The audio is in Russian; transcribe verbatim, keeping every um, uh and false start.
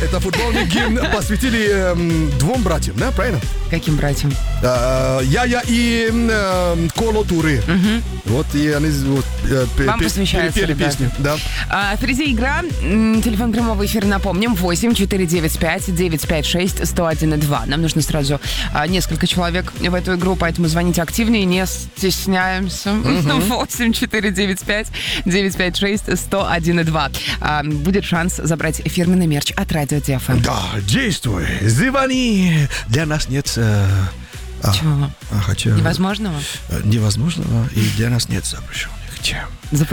Это футбольный гимн посвятили эм, двум братьям, да, правильно? Каким братьям? А, Яя и э, Коло Туры. Вот, и они вот, э, пе- Вам пе- посвящается, перепели ребята. песню. Да. А, впереди игра. М, Телефон прямого эфира, напомним, восемь четыре девять пять девять пять шесть сто один два. Нам нужно сразу а, несколько человек в эту игру, поэтому звоните активнее, не стесняемся. восемь четыре девять пять девять пять шесть сто один два. А, будет шанс забрать фирменный мерч от Радио Дефа. Да, действуй, звони. Для нас нет... э, а, Чего? а, хотя, Невозможного? э, невозможного, и для нас нет запрещенных тем.